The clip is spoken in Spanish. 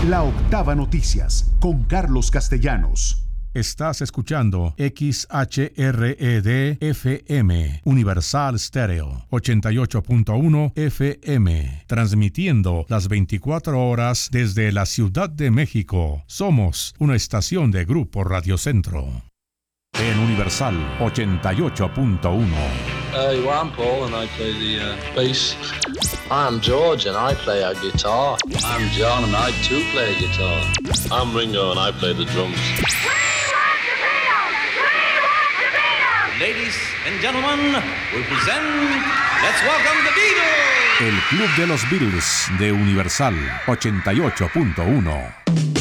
La Octava Noticias, con Carlos Castellanos. Estás escuchando XHRED-FM, Universal Stereo, 88.1 FM, transmitiendo las 24 horas desde la Ciudad de México. Somos una estación de Grupo Radio Centro. En Universal 88.1. Well, I'm Paul and I play the bass. I'm George and I play a guitar. I'm John and I too play a guitar. I'm Ringo and I play the drums. Ladies and gentlemen, we present, let's welcome the Beatles. El Club de los Beatles de Universal 88.1.